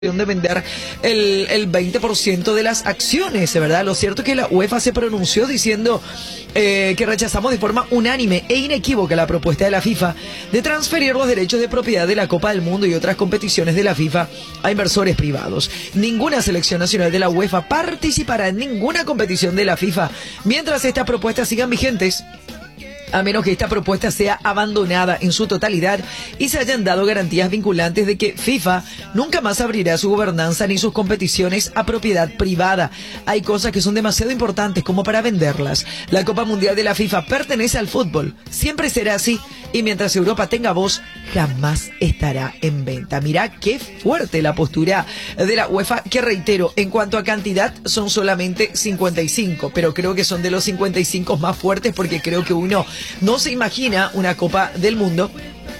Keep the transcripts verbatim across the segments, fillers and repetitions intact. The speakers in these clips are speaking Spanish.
de vender el, el veinte por ciento de las acciones, ¿verdad? Lo cierto es que la UEFA se pronunció diciendo eh, que rechazamos de forma unánime e inequívoca la propuesta de la FIFA de transferir los derechos de propiedad de la Copa del Mundo y otras competiciones de la FIFA a inversores privados. Ninguna selección nacional de la UEFA participará en ninguna competición de la FIFA mientras estas propuestas sigan vigentes, a menos que esta propuesta sea abandonada en su totalidad y se hayan dado garantías vinculantes de que FIFA nunca más abrirá su gobernanza ni sus competiciones a propiedad privada. Hay cosas que son demasiado importantes como para venderlas. La Copa Mundial de la FIFA pertenece al fútbol, siempre será así, y mientras Europa tenga voz, jamás estará en venta. Mirá qué fuerte la postura de la UEFA, que reitero, en cuanto a cantidad son solamente cincuenta y cinco, pero creo que son de los cincuenta y cinco más fuertes, porque creo que uno no se imagina una Copa del Mundo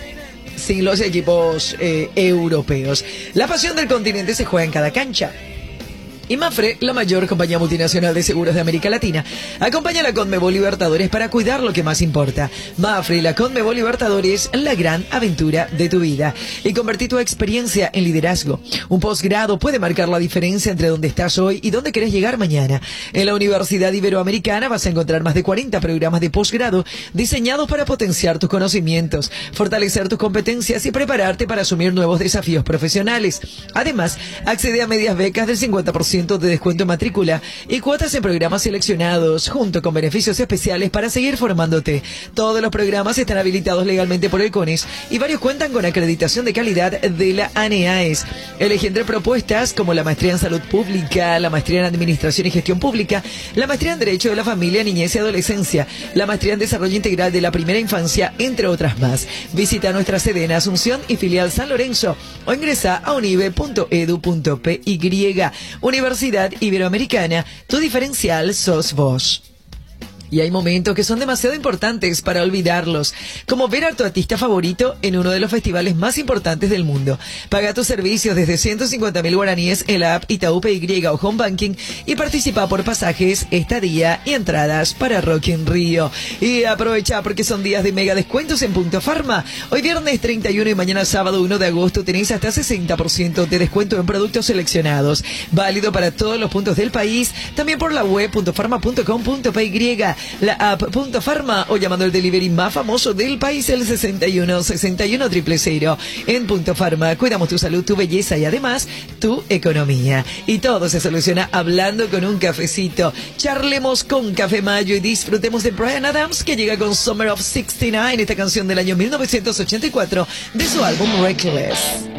sin los equipos eh, europeos. La pasión del continente se juega en cada cancha. Y Mapfre, la mayor compañía multinacional de seguros de América Latina, acompaña a la Conmebol Libertadores para cuidar lo que más importa. Mapfre y la Conmebol Libertadores, la gran aventura de tu vida. Y convertí tu experiencia en liderazgo. Un posgrado puede marcar la diferencia entre dónde estás hoy y dónde querés llegar mañana. En la Universidad Iberoamericana vas a encontrar más de cuarenta programas de posgrado diseñados para potenciar tus conocimientos, fortalecer tus competencias y prepararte para asumir nuevos desafíos profesionales. Además, accede a medias becas del cincuenta por ciento de descuento en matrícula y cuotas en programas seleccionados, junto con beneficios especiales para seguir formándote. Todos los programas están habilitados legalmente por el CONES y varios cuentan con acreditación de calidad de la ANEAES. Elegí entre propuestas como la maestría en salud pública, la maestría en administración y gestión pública, la maestría en derecho de la familia, niñez y adolescencia, la maestría en desarrollo integral de la primera infancia, entre otras más. Visita nuestra sede en Asunción y filial San Lorenzo o ingresa a unive punto edu punto py. Universidad Iberoamericana, tu diferencial sos vos. Y hay momentos que son demasiado importantes para olvidarlos, como ver a tu artista favorito en uno de los festivales más importantes del mundo. Paga tus servicios desde ciento cincuenta mil guaraníes en la app Itaú P Y o Home Banking y participa por pasajes, estadía y entradas para Rock in Rio. Y aprovecha porque son días de mega descuentos en Punto Pharma. Hoy viernes treinta y uno y mañana sábado uno de agosto tenéis hasta sesenta por ciento de descuento en productos seleccionados. Válido para todos los puntos del país, también por la web punto pharma punto com punto py, la app Punto Pharma o llamando el delivery más famoso del país, el sesenta y uno sesenta y uno cero cero cero. En Punto Pharma cuidamos tu salud, tu belleza y además tu economía. Y todo se soluciona hablando con un cafecito. Charlemos con Café Mayo y disfrutemos de Bryan Adams, que llega con Summer of sesenta y nueve, esta canción del año mil novecientos ochenta y cuatro de su álbum Reckless.